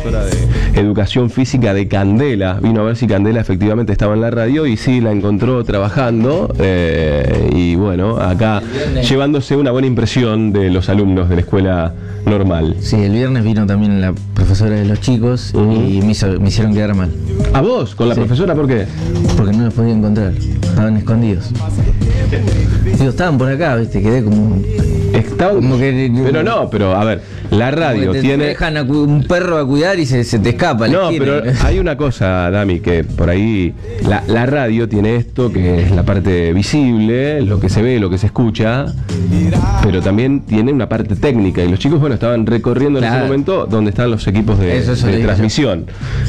profesora de educación física de Candela. Vino a ver si Candela efectivamente estaba en la radio y sí, la encontró trabajando. Y bueno, acá llevándose una buena impresión de los alumnos de la escuela normal. Sí, el viernes vino también la profesora de los chicos y me hicieron quedar mal. ¿A vos? ¿Con la profesora? ¿Por qué? Porque no los podía encontrar, estaban escondidos. Digo, estaban por acá, ¿viste? Quedé como... Como que, pero a ver, la radio te tiene... dejan un perro a cuidar y se te escapa. No, pero hay una cosa, Dami, que por ahí la radio tiene esto, que es la parte visible, lo que se ve, lo que se escucha, pero también tiene una parte técnica. Y los chicos, bueno, estaban recorriendo en ese momento donde están los equipos de transmisión.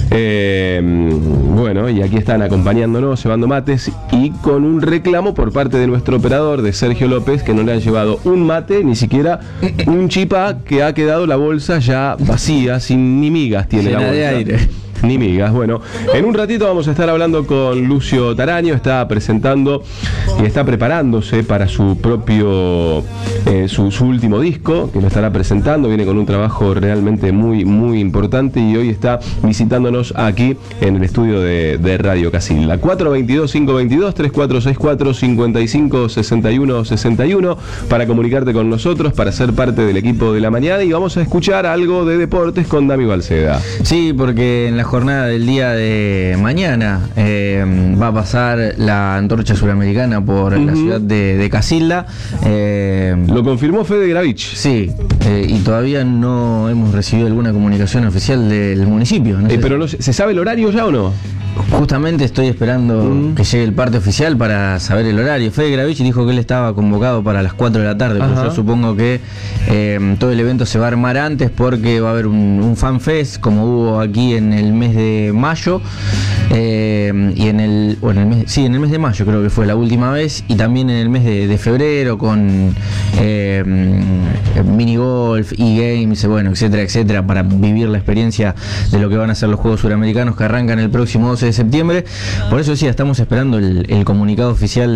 Bueno, y aquí están acompañándonos, llevando mates y con un reclamo por parte de nuestro operador, de Sergio López, que no le han llevado un mate, ni siquiera un chipá, que ha quedado la bolsa ya vacía, sin ni migas tiene la bolsa. De aire. Ni migas. Bueno, en un ratito vamos a estar hablando con Lucio Taraño. Está presentando y está preparándose para su propio su último disco, que lo estará presentando. Viene con un trabajo realmente muy, muy importante y hoy está visitándonos aquí en el estudio de Radio Casilda. 422-522-3464-5561-61 para comunicarte con nosotros, para ser parte del equipo de la mañana, y vamos a escuchar algo de deportes con Dami Balceda. Sí, porque en la jornada del día de mañana va a pasar la antorcha suramericana por la ciudad de Casilda. Lo confirmó Fede Gravich. Sí, y todavía no hemos recibido alguna comunicación oficial del municipio. No sé pero no, ¿se sabe el horario ya o no? Justamente estoy esperando que llegue el parte oficial para saber el horario. Fede Gravich dijo que él estaba convocado para las 4 de la tarde, pero yo supongo que todo el evento se va a armar antes, porque va a haber un fanfest como hubo aquí en el mes de mayo, y en el mes de mayo creo que fue la última vez, y también en el mes de febrero con mini golf, e-games, bueno, etcétera, etcétera, para vivir la experiencia de lo que van a ser los Juegos Suramericanos, que arrancan el próximo 12 de septiembre. Por eso decía, estamos esperando el comunicado oficial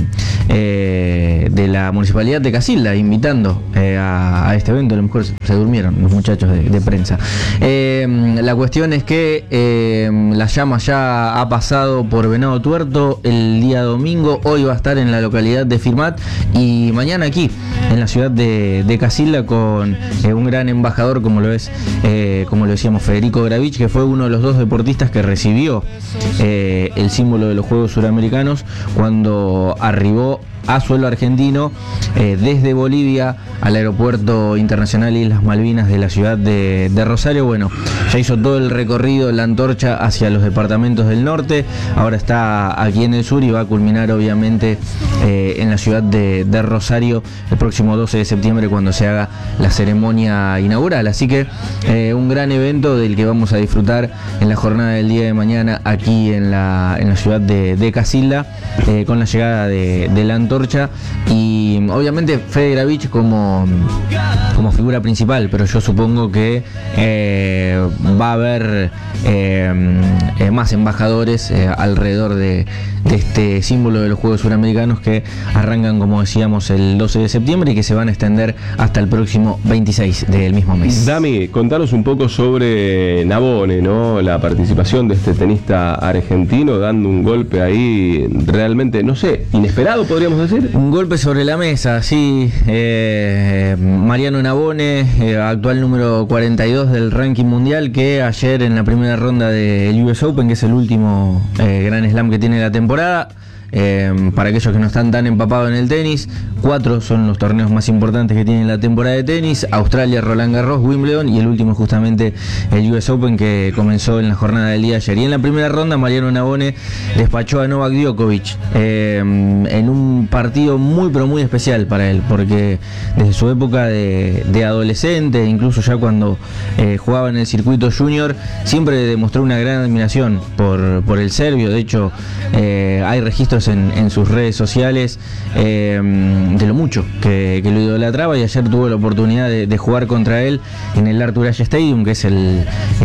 de la Municipalidad de Casilda, invitando a este evento. A lo mejor se durmieron los muchachos de prensa. La cuestión es que la llama ya ha pasado por Venado Tuerto el día domingo. Hoy va a estar en la localidad de Firmat y mañana aquí en la ciudad de Casilda con un gran embajador como lo es, como lo decíamos, Federico Gravich, que fue uno de los 2 deportistas que recibió el símbolo de los Juegos Suramericanos cuando arribó a suelo argentino desde Bolivia al Aeropuerto Internacional Islas Malvinas de la ciudad de Rosario. Bueno, ya hizo todo el recorrido la antorcha hacia los departamentos del norte, ahora está aquí en el sur y va a culminar obviamente en la ciudad de Rosario el próximo 12 de septiembre, cuando se haga la ceremonia inaugural. Así que un gran evento del que vamos a disfrutar en la jornada del día de mañana aquí en la ciudad de Casilda, con la llegada de la antorcha y obviamente Fede Gravich como figura principal, pero yo supongo que va a haber más embajadores alrededor de este símbolo de los Juegos Suramericanos, que arrancan, como decíamos, el 12 de septiembre y que se van a extender hasta el próximo 26 del mismo mes. Dami, contanos un poco sobre Navone, ¿no? La participación de este tenista argentino dando un golpe ahí realmente, no sé, inesperado, podríamos decir. Un golpe sobre la mesa, sí. Mariano Navone, actual número 42 del ranking mundial, que ayer en la primera ronda del US Open, que es el último Grand Slam que tiene la temporada, para aquellos que no están tan empapados en el tenis, 4 son los torneos más importantes que tiene la temporada de tenis: Australia, Roland Garros, Wimbledon y el último justamente el US Open, que comenzó en la jornada del día de ayer. Y en la primera ronda Mariano Navone despachó a Novak Djokovic en un partido muy pero muy especial para él, porque desde su época de adolescente, incluso ya cuando jugaba en el circuito junior, siempre demostró una gran admiración por el serbio. De hecho, hay registros fotos en sus redes sociales de lo mucho que lo idolatraba, y ayer tuvo la oportunidad de jugar contra él en el Arthur Ashe Stadium, que es el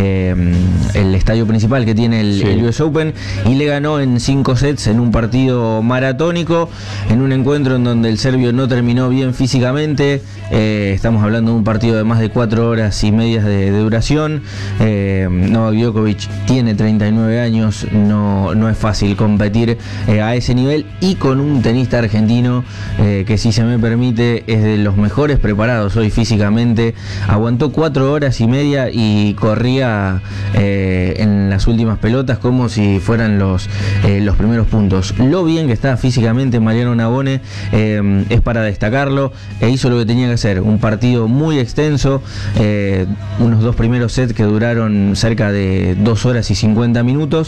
estadio principal que tiene el US Open, y le ganó en 5 sets en un partido maratónico, en un encuentro en donde el serbio no terminó bien físicamente. Estamos hablando de un partido de más de 4 horas y media de duración. Novak Djokovic tiene 39 años, no es fácil competir a ese nivel, y con un tenista argentino que, si se me permite, es de los mejores preparados hoy físicamente. Aguantó 4 horas y media y corría en las últimas pelotas como si fueran los primeros puntos. Lo bien que está físicamente Mariano Navone es para destacarlo, hizo lo que tenía que hacer. Un partido muy extenso, unos 2 primeros sets que duraron cerca de 2 horas y 50 minutos,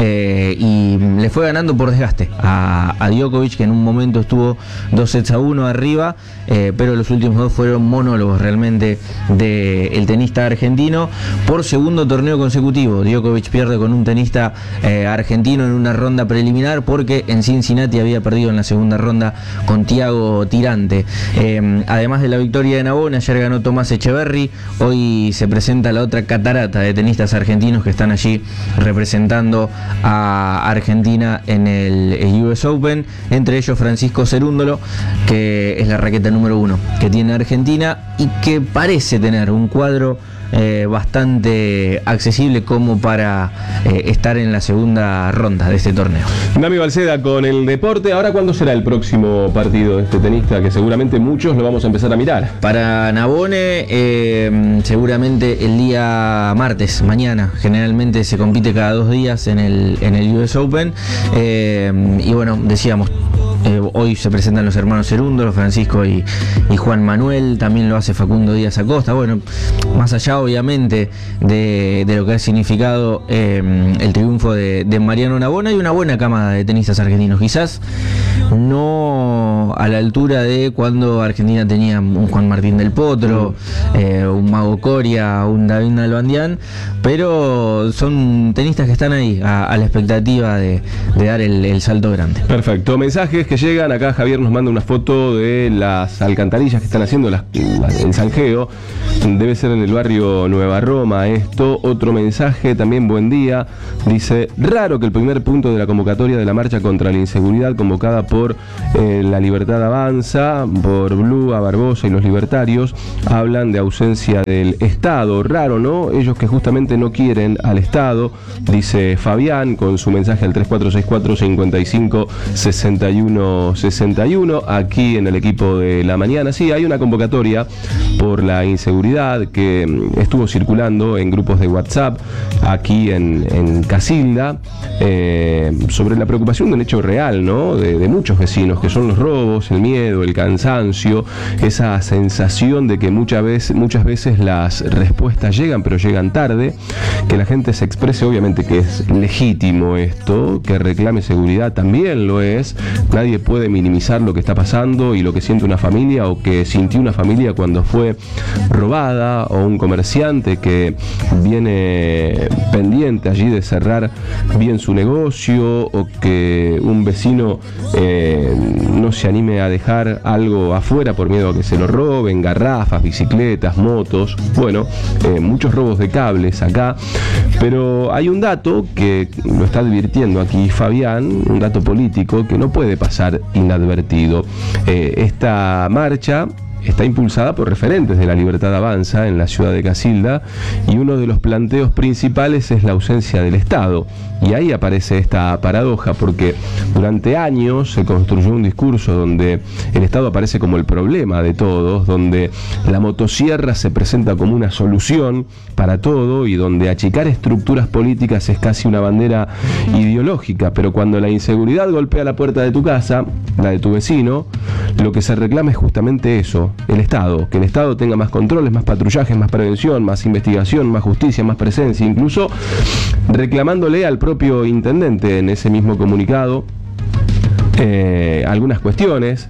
y le fue ganando por desgaste a Djokovic, que en un momento estuvo 2-1 arriba, pero los últimos 2 fueron monólogos realmente del tenista argentino. Por segundo torneo consecutivo, Djokovic pierde con un tenista argentino en una ronda preliminar, porque en Cincinnati había perdido en la segunda ronda con Thiago Tirante. Además de la victoria de Navone, ayer ganó Tomás Echeverry. Hoy se presenta la otra catarata de tenistas argentinos que están allí representando a Argentina en el US Open, entre ellos Francisco Cerúndolo, que es la raqueta número 1 que tiene Argentina y que parece tener un cuadro bastante accesible como para estar en la segunda ronda de este torneo. Dami Balceda con el deporte. Ahora, ¿cuándo será el próximo partido de este tenista? Que seguramente muchos lo vamos a empezar a mirar. Para Navone, seguramente el día martes, mañana. Generalmente se compite cada 2 días en el US Open. Y bueno, decíamos, hoy se presentan los hermanos Cerúndolo, Francisco y Juan Manuel. También lo hace Facundo Díaz Acosta. Bueno, más allá obviamente de lo que ha significado el triunfo de Mariano Navone, hay una buena camada de tenistas argentinos. Quizás no a la altura de cuando Argentina tenía un Juan Martín del Potro, un Mago Coria, un David Nalbandián, pero son tenistas que están ahí a la expectativa de dar el salto grande. Perfecto. Mensajes que llegan. Acá Javier nos manda una foto de las alcantarillas que están haciendo el zanjeo. Debe ser en el barrio Nueva Roma esto. Otro mensaje también, buen día. Dice, raro que el primer punto de la convocatoria de la marcha contra la inseguridad convocada por La Libertad Avanza, por Blue, a Barbosa y los libertarios, hablan de ausencia del Estado. Raro, ¿no? Ellos que justamente no quieren al Estado, dice Fabián con su mensaje al 3464-556161, aquí en el equipo de la mañana. Sí, hay una convocatoria por la inseguridad que estuvo circulando en grupos de WhatsApp aquí en Casilda, sobre la preocupación de un hecho real, ¿no? De muchos vecinos, que son los robos, el miedo, el cansancio, esa sensación de que muchas veces las respuestas llegan, pero llegan tarde, que la gente se exprese. Obviamente que es legítimo esto, que reclame seguridad también lo es. Nadie puede minimizar lo que está pasando y lo que siente una familia o que sintió una familia cuando fue robada, o un comerciante que viene pendiente allí de cerrar bien su negocio, o que un vecino no se anime a dejar algo afuera por miedo a que se lo roben, garrafas, bicicletas, motos. Bueno, muchos robos de cables acá, pero hay un dato que lo está advirtiendo aquí Fabián, un dato político que no puede pasar inadvertido. Esta marcha está impulsada por referentes de La Libertad Avanza en la ciudad de Casilda, y uno de los planteos principales es la ausencia del Estado. Y ahí aparece esta paradoja, porque durante años se construyó un discurso donde el Estado aparece como el problema de todos, donde la motosierra se presenta como una solución para todo, y donde achicar estructuras políticas es casi una bandera ideológica. Pero cuando la inseguridad golpea la puerta de tu casa, la de tu vecino, lo que se reclama es justamente eso, el Estado, que el Estado tenga más controles, más patrullajes, más prevención, más investigación, más justicia, más presencia, incluso reclamándole al propio intendente en ese mismo comunicado algunas cuestiones.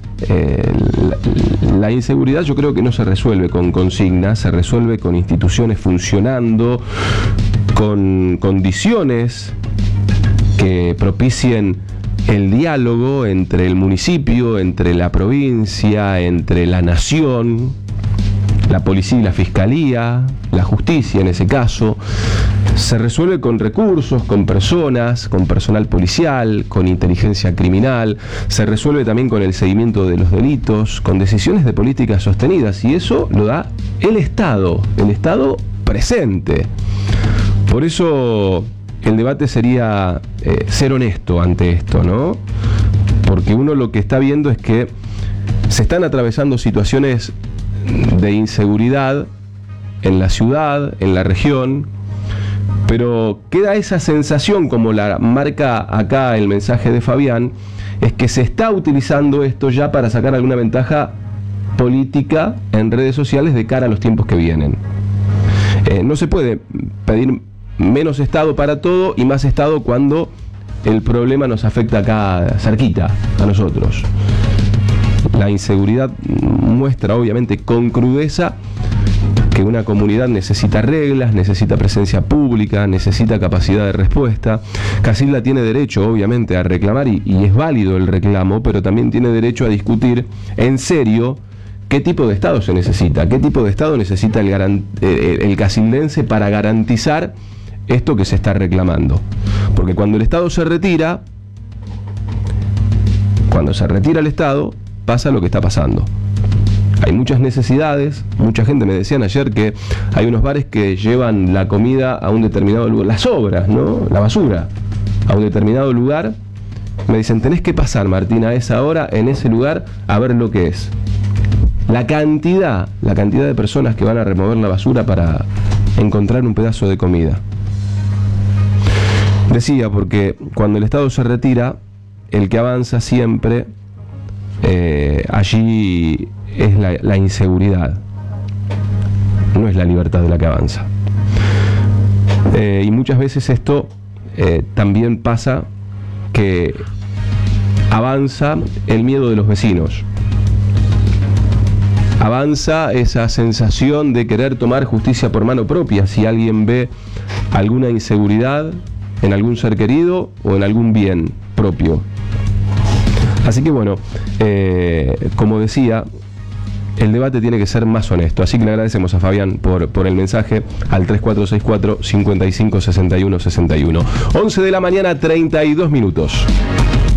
La inseguridad yo creo que no se resuelve con consignas, se resuelve con instituciones funcionando, con condiciones que propicien el diálogo entre el municipio, entre la provincia, entre la nación, la policía y la fiscalía, la justicia en ese caso, se resuelve con recursos, con personas, con personal policial, con inteligencia criminal, se resuelve también con el seguimiento de los delitos, con decisiones de políticas sostenidas, y eso lo da el Estado presente. Por eso el debate sería ser honesto ante esto, ¿no? Porque uno lo que está viendo es que se están atravesando situaciones de inseguridad en la ciudad, en la región, pero queda esa sensación, como la marca acá el mensaje de Fabián, es que se está utilizando esto ya para sacar alguna ventaja política en redes sociales de cara a los tiempos que vienen. No se puede pedir menos Estado para todo y más Estado cuando el problema nos afecta acá cerquita, a nosotros. La inseguridad muestra obviamente con crudeza que una comunidad necesita reglas, necesita presencia pública, necesita capacidad de respuesta. Casilda tiene derecho obviamente a reclamar y es válido el reclamo, pero también tiene derecho a discutir en serio qué tipo de Estado se necesita, qué tipo de Estado necesita el casildense para garantizar esto que se está reclamando. Porque cuando el Estado se retira, el Estado, pasa lo que está pasando. Hay muchas necesidades, mucha gente me decían ayer que hay unos bares que llevan la comida a un determinado lugar, las sobras, ¿no? La basura, a un determinado lugar. Me dicen, tenés que pasar, Martín, a esa hora, en ese lugar, a ver lo que es. La cantidad de personas que van a remover la basura para encontrar un pedazo de comida. Decía, porque cuando el Estado se retira, el que avanza siempre, allí es la inseguridad, no es la libertad de la que avanza. Y muchas veces esto también pasa, que avanza el miedo de los vecinos, avanza esa sensación de querer tomar justicia por mano propia si alguien ve alguna inseguridad en algún ser querido o en algún bien propio. Así que bueno, como decía, el debate tiene que ser más honesto. Así que le agradecemos a Fabián por el mensaje al 3464 556161. 11 de la mañana, 32 minutos.